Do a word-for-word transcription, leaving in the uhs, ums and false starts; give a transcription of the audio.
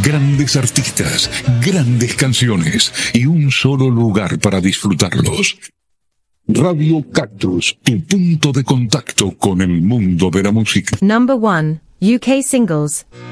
Grandes artistas, grandes canciones y un solo lugar para disfrutarlos. Radio Cactus, tu punto de contacto con el mundo de la música. Number one, U K Singles.